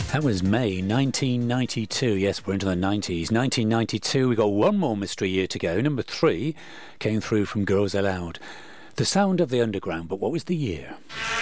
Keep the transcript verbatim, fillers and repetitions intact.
That was May nineteen ninety-two. Yes, we're into the nineties. nineteen ninety-two, we got one more mystery year to go. Number three came through from Girls Aloud. The Sound of the Underground, but what was the year?